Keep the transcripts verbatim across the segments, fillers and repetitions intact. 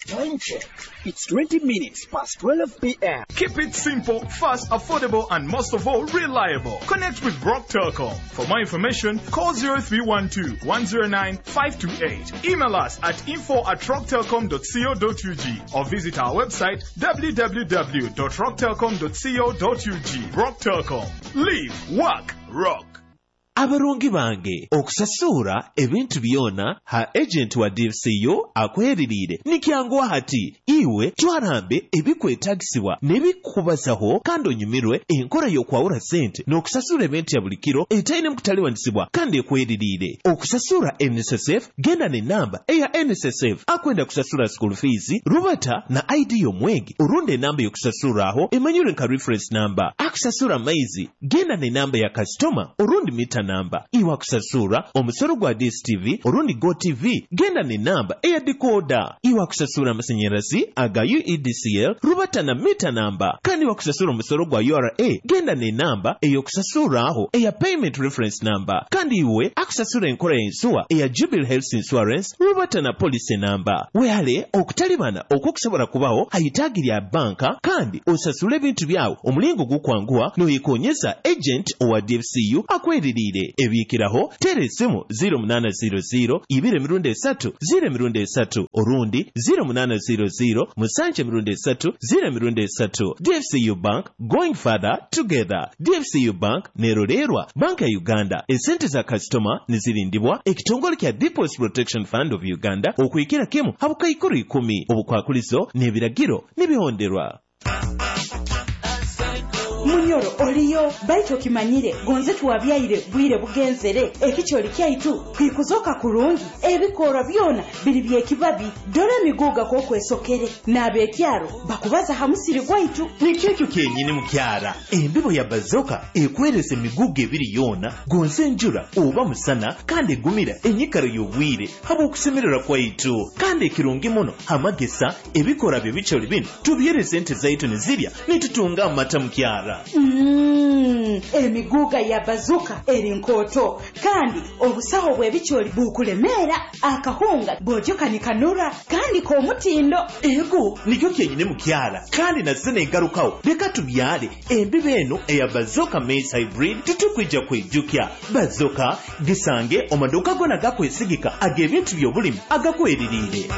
Time check. It's twenty minutes past twelve p m Keep it simple, fast, affordable, and most of all, reliable. Connect with Rock Telecom. For more information, call zero three one two, one zero nine, five two eight. Email us at info at rock telecom dot co dot u g or visit our website w w w dot rock telecom dot co dot u g. Rock Telecom. Live, work, rock. Abarungi bange okusasura ebintu byona ha agent wa D F C yo akweririre nikyango hati iwe twarambe ebikwetagisibwa nebikubazaho kandi onyumirwe enkora yo kwawura sente n'okusasura ebintu ya bulikiro etaine mukutaliwanisibwa kandi ekweririre okusasura N S S F genda ne namba eya N S S F akwenda kusasura school fees rubata na I D y'omwegi urunde namba y'okusasura aho emanyure nka reference number akusasura maizi genda ne namba ya customer urundi mita namba iwa kusasura omusoro gwa D S T V orundi Go T V genda ne namba eya decoder iwa kusasura amashanyarazi aga U E D C L rubata na mita namba kandi iwa kusasura omusoro gwa U R A genda ne namba eyo kusasura aho eya payment reference number kandi iwe akusasura enkora y'ensuwa eya Jubilee Health Insurance rubata na policy number wehale okutalibana okukusobola kubaho hayitagirya banka kandi osasule ebintu byawo omulingo gukwangua noyekonyeza agent owa D F C U akweririre ebikiraho teresimu zero munana zero zero ibire mirundi esatu zero mirundi esatu orundi zero munana zero zero musanje mirundi esatu zero mirundi esatu. D F C U Bank, going further together. D F C U Bank nerorerwa banka ya Uganda esente za customer nizirindibwa ekitongole kya Deposit Protection Fund of Uganda okwikira kimu habukayikuru ikumi obukwakulizo n'ebiragiro n'ebihonderwa. Munyoro oliyo baito kimanyire gonze tuwabyaire bwire bugenzere ekicholi kyaitu kwikuzoka kurungi ebikora byona biri byekibabi dore miguga ko kwesokere nabekyaro bakubaza hamusiri gwaitu nikyo kenyine mukyara embibo ya bazoka ekwerese miguga ebiri yona gonze njura oba musana kandi gumira enyikaro y'obwire habo okusemerera kwaitu kandi ekirungi muno hamagesa ebikora bye bicholi bino tubyere sente zaitu nizirya nitutunga amata mukyara. Mmm, emiguga ya bazuka erinkoto kandi obusaho bwe bicholi bukulemera akahunga bojoka nikanura kandi ko mutindo ego nikyo kenyine mukyala kandi nasene ngarukawo leka tubyale embibe eno eya bazoka maize hybrid tutukwija kwejukya bazoka gisange omaduka gona gakwesigika agebintu by'obulimi agakweririre.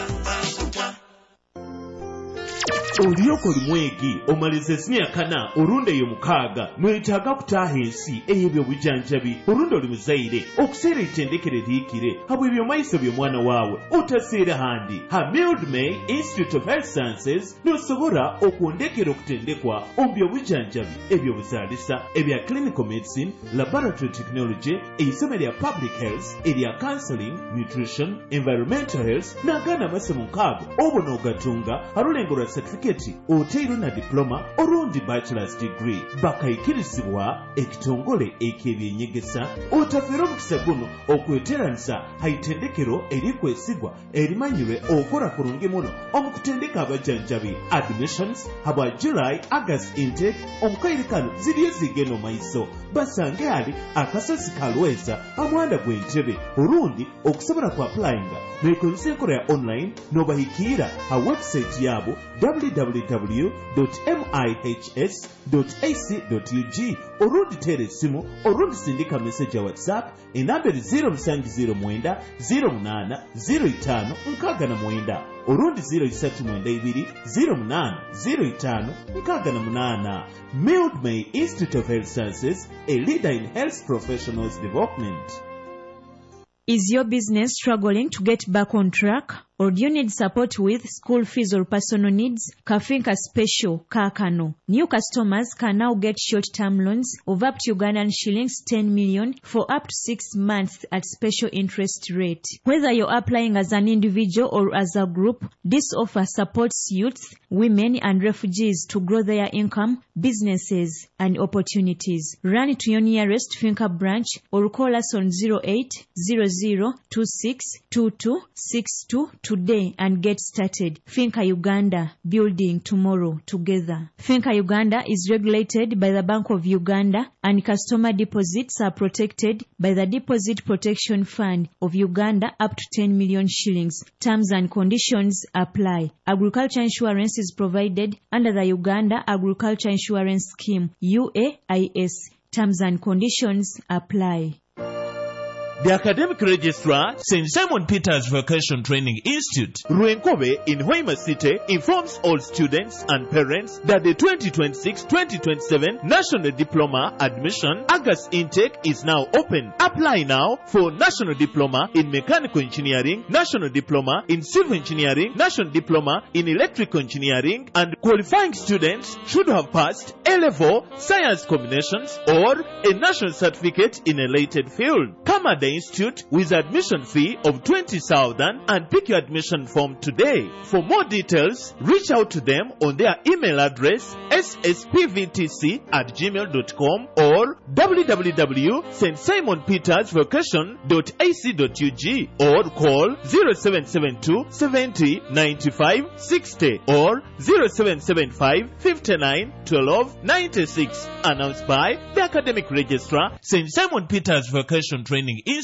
Oliyoko limwegi omalize sinia kana urunde yo mukaga mwetaga kutaha ensi eyebyo bujanjabi urunde oli muzaire okusera itendekere likire habwe byo maiso byo mwana wawe utasira handi ha Mild May Institute of Health Sciences nosobora okundekera okutendekwa ombyo bujanjabi ebyo buzalisa ebya clinical medicine, laboratory technology, eisomo lya public health, erya counseling, nutrition, environmental health nagana masomo nkago obono gatunga harulengora certificate oteiro na diploma orundi bachelor's degree bakayikirizibwa ekitongole ekebyenyegesa otafero mukisa guno okweteranisa haitendekero erikwesigwa erimanyirwe okora kurungi muno omukutendeka abajanjabi. Admissions haba July August intake omukairikano ziriyo zigeno maiso basange ali akasozi kalweza amwanda gwentebe orundi okusobora ku applyinga nekozesa enkora ya online nobahikira ha website yabo w w w dot mihs dot a c dot u g orundi teresimu orundi sindika message ya WhatsApp enamberi zero musanju zero mwenda zero munana zero itano nkaga na mwenda orundi zero isatu mwenda ibiri zero munana zero itano nkaga na munana. Mild May Institute of Health Sciences, a leader in health professionals development. Is your business struggling to get back on track? Or do you need support with school fees or personal needs? Kafinka Special Kakano. New customers can now get short-term loans of up to Ugandan shillings ten million for up to six months at special interest rate. Whether you're applying as an individual or as a group, this offer supports youth, women and refugees to grow their income, businesses and opportunities. Run to your nearest Finca branch or call us on zero eight zero zero two six two two six two two today and get started. Finca Uganda, building tomorrow together. Finca Uganda is regulated by the Bank of Uganda, and customer deposits are protected by the Deposit Protection Fund of Uganda up to ten million shillings. Terms and conditions apply. Agriculture insurance is provided under the Uganda Agriculture Insurance Scheme, U A I S. Terms and conditions apply. The academic registrar, Saint Simon Peter's Vocation Training Institute, Ruenkobe in Hoima City, informs all students and parents that the twenty twenty-six twenty twenty-seven National Diploma Admission August intake is now open. Apply now for National Diploma in Mechanical Engineering, National Diploma in Civil Engineering, National Diploma in Electrical Engineering, and qualifying students should have passed A-Level Science Combinations or a National Certificate in a related field. Come at the Institute with admission fee of twenty thousand and pick your admission form today. For more details, reach out to them on their email address s s p v t c at gmail dot com or w w w dot st simon peters vocation dot a c dot u g or call zero seven seven two seventy ninety-five sixty or zero seven seven five fifty-nine twelve ninety-six. Announced by the Academic Registrar, Saint Simon Peter's Vocation Training Institute.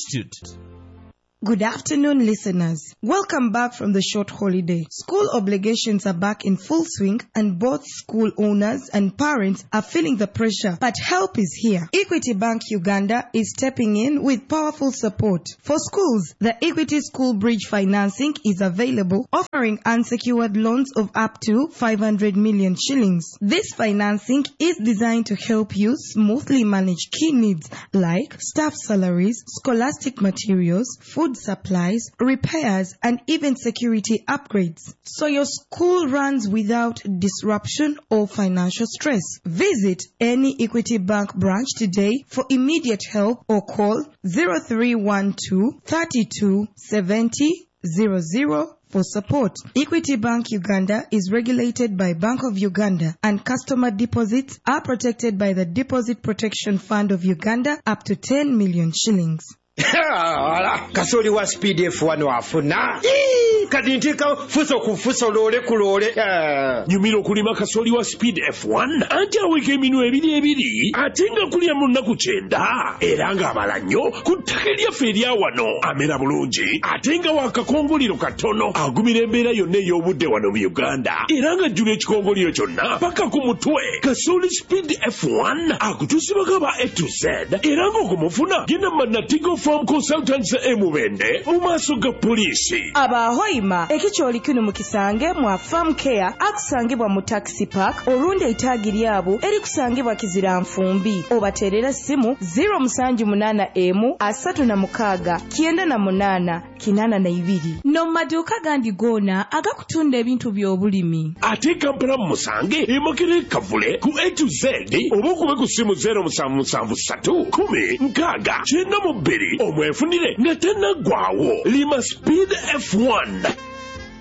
Good afternoon, listeners. Welcome back from the short holiday. School obligations are back in full swing, and both school owners and parents are feeling the pressure, but help is here. Equity Bank Uganda is stepping in with powerful support. For schools, the Equity School Bridge financing is available, offering unsecured loans of up to five hundred million shillings. This financing is designed to help you smoothly manage key needs like staff salaries, scholastic materials, food supplies, repairs, and even security upgrades, so your school runs without disruption or financial stress. Visit any Equity Bank branch today for immediate help or call zero three one two, three two seven zero zero zero for support. Equity Bank Uganda is regulated by Bank of Uganda, and customer deposits are protected by the Deposit Protection Fund of Uganda up to ten million shillings. Kasoli wa speed F one wafuna kati ntika fuso kufuso lole kulole nyumiro kulima kasoli wa speed F one anja weke minu ebiri ebiri atenga kulya munna kuchenda eranga abalanyo kuttakelya feria wano amera bulungi atenga wakakongoliro katono agumira embeera yonna ey'obudde wano mu Uganda eranga jjula ekikongoliro kyonna paka ku mutwe. Kasoli speed F one akutusibako ba A to Z eranga okumufuna genda manatigo Farm Consultants emubende mu maaso ga poliisi. Abahoima ekikyoli kino mu kisange mwa Farm Care akusangibwa mu Taxi Park olundi eitaagi lyabo erikusangibwa Kizira Nfumbi. Obateerera simu zero musanju munana emu asatu na mukaaga kyenda na munana kinana na ibiri. No maduuka gandi goona agakutunda ebintu by'obulimi. Ate Kampala mu Musange emakere kavule ku A to Z oba okube ku simu zero musanvu musanvu ssatu kumi nkaaga kyenda mu bbiri omwefunire nga tennaggwaawo. Lima Speed F one.